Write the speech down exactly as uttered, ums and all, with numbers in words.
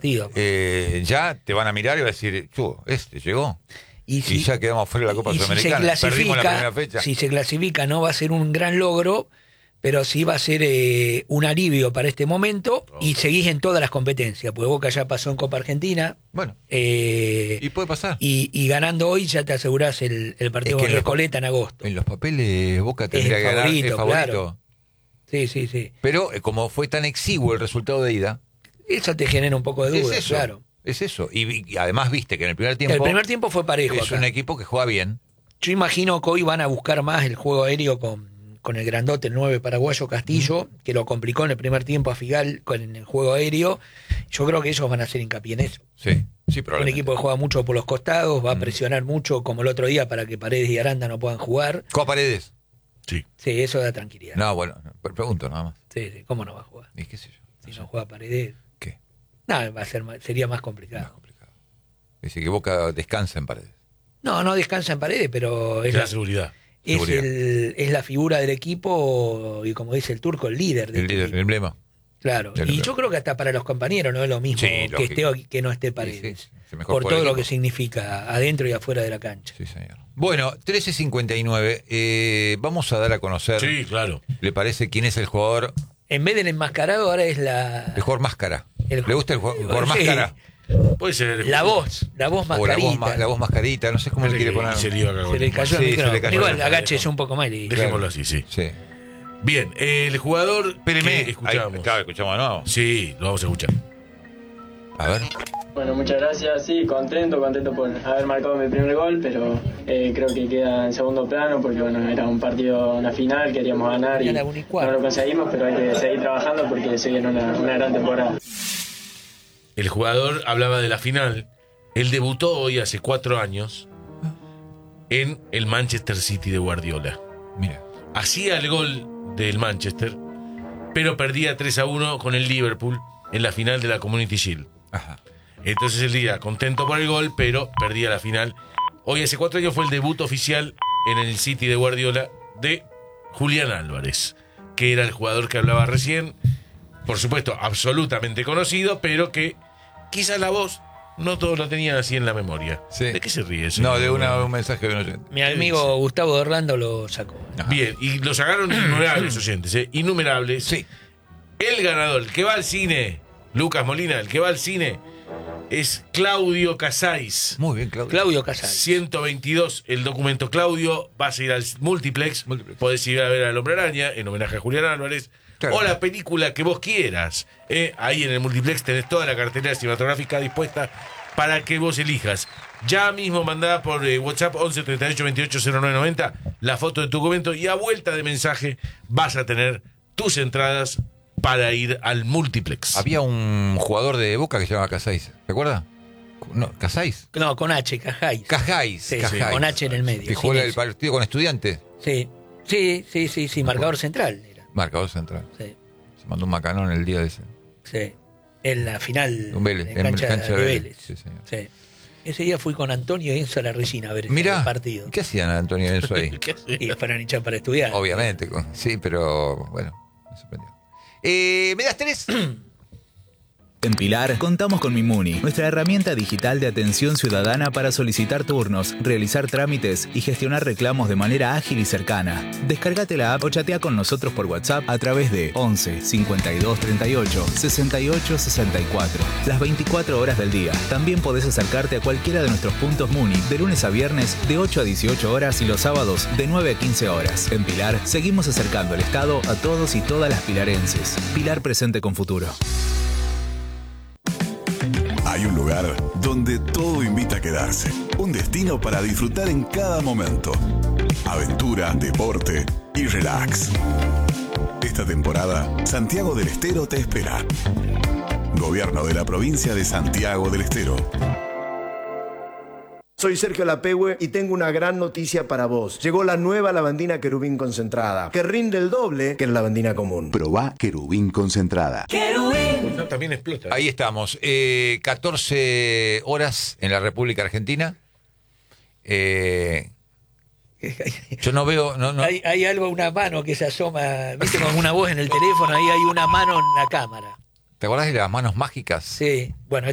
partido. Eh, ya te van a mirar y va a decir, tú, este llegó. Y, si, y ya quedamos fuera de la Copa y Sudamericana. Si se Perdimos la primera fecha. Si se clasifica no va a ser un gran logro, pero sí va a ser eh, un alivio para este momento oh. y seguís en todas las competencias, porque Boca ya pasó en Copa Argentina. Bueno, eh, y puede pasar. Y, y ganando hoy ya te asegurás el, el partido con Recoleta en agosto. En los papeles Boca tendría que ganar el favorito. Claro. Sí, sí, sí. Pero eh, como fue tan exiguo el resultado de ida... Eso te genera un poco de duda, claro. Es eso. Y, y además viste que en el primer tiempo... El primer tiempo fue parejo. Es acá. un equipo que juega bien. Yo imagino que hoy van a buscar más el juego aéreo con, con el grandote, el nueve paraguayo Castillo, mm. que lo complicó en el primer tiempo a Figal con el juego aéreo. Yo creo que ellos van a hacer hincapié en eso. Sí, sí, probablemente. Un equipo que juega mucho por los costados, va a presionar mm. mucho, como el otro día, para que Paredes y Aranda no puedan jugar. ¿Con Paredes? Sí. Sí, eso da tranquilidad. No, bueno, pregunto nada más. Sí, sí, ¿cómo no va a jugar? ¿Y qué sé yo? Si no, no juega Paredes... ¿Qué? No, va a ser, sería más complicado. Más complicado. Dice que Boca descansa en Paredes. No, no descansa en Paredes, pero es la, la seguridad. Es, seguridad. El, es la figura del equipo y, como dice el turco, el líder del El líder, equipo. el emblema. Claro, el y emblema. yo creo que hasta para los compañeros no es lo mismo Sí, que lógico. esté o que no esté Paredes. Sí, sí, por todo el lo que significa adentro y afuera de la cancha. Sí, señor. Bueno, trece cincuenta y nueve, eh, vamos a dar a conocer. Sí, claro. ¿Le parece quién es el jugador? En vez del enmascarado, ahora es la... El jugador máscara. El, ¿Le gusta el jugador, el jugador sí. máscara? Puede ser. La voz, la voz mascarita. O la voz, la voz mascarita, no sé cómo le quiere poner. Se, le, se le cayó sí, el micrófono. Se le cayó Igual, el agáchese un poco más. Y... Dejémoslo claro. así, sí. Sí. Bien, el jugador Espéreme, que escuchamos. Ahí, claro, escuchamos de nuevo. Sí, lo vamos a escuchar. A ver. Bueno, muchas gracias. Sí, contento, contento por haber marcado mi primer gol, pero eh, creo que queda en segundo plano porque bueno, era un partido, una final, queríamos ganar y no lo conseguimos, pero hay que seguir trabajando porque se viene una, una gran temporada. El jugador hablaba de la final. Él debutó hoy hace cuatro años en el Manchester City de Guardiola. Mira. Hacía el gol del Manchester, pero perdía tres a uno con el Liverpool en la final de la Community Shield. Ajá. Entonces él día contento por el gol, pero perdía la final. Hoy hace cuatro años fue el debut oficial en el City de Guardiola de Julián Álvarez, que era el jugador que hablaba recién. Por supuesto, absolutamente conocido, pero que quizás la voz no todos la tenían así en la memoria. Sí. ¿De qué se ríe eso? No, de una, un mensaje de un oyente. Mi amigo Gustavo de Orlando lo sacó. Ajá. Bien, y lo sacaron innumerables oyentes, ¿eh? Innumerables. Sí. El ganador, el que va al cine, Lucas Molina, el que va al cine, es Claudio Casais. Muy bien, Claudio. Claudio Casais. ciento veintidós, el documento Claudio. Vas a ir al multiplex. Multiplex. Podés ir a ver al Hombre Araña, en homenaje a Julián Álvarez. Claro. O la película que vos quieras. ¿eh? Ahí en el multiplex tenés toda la cartelera cinematográfica dispuesta para que vos elijas. Ya mismo mandá por eh, WhatsApp once treinta y ocho veintiocho cero nueve noventa la foto de tu documento y a vuelta de mensaje vas a tener tus entradas para ir al multiplex. Había un jugador de Boca que se llamaba Casais. ¿Te acuerdas? No, ¿Casais? No, con H, Casais. Casais. Sí, Casais. sí, con H en el medio. Que jugó sin el eso. partido con Estudiantes. Sí, sí, sí, sí, sí, marcador central era. Marcador central. Sí, Se mandó un macanón el día de ese. sí. En la final Un Vélez, en en cancha, cancha de de Vélez. Vélez. Sí, señor. Sí. Ese día fui con Antonio y Enzo a la Regina a ver Mirá, el partido. ¿qué hacían Antonio y Enzo ahí? Y fueron hinchas para estudiar. Obviamente, con- sí, pero bueno, me sorprendió. Eh, ¿Me das tres? En Pilar, contamos con Mimuni, nuestra herramienta digital de atención ciudadana para solicitar turnos, realizar trámites y gestionar reclamos de manera ágil y cercana. Descárgate la app o chatea con nosotros por WhatsApp a través de once cincuenta y dos treinta y ocho sesenta y ocho sesenta y cuatro. Las veinticuatro horas del día. También podés acercarte a cualquiera de nuestros puntos Muni de lunes a viernes de ocho a dieciocho horas y los sábados de nueve a quince horas. En Pilar, seguimos acercando el Estado a todos y todas las pilarenses. Pilar presente con futuro. Hay un lugar donde todo invita a quedarse. Un destino para disfrutar en cada momento. Aventura, deporte y relax. Esta temporada, Santiago del Estero te espera. Gobierno de la provincia de Santiago del Estero. Soy Sergio Lapehue y tengo una gran noticia para vos. Llegó la nueva lavandina Querubín concentrada, que rinde el doble que la lavandina común. Probá Querubín concentrada. No, también explota. Ahí estamos. Eh, catorce horas en la República Argentina. Eh, yo no veo... No, no. Hay, hay algo, una mano que se asoma, viste, con una voz en el teléfono, ahí hay una mano en la cámara. ¿Te acordás de las manos mágicas? Sí, bueno,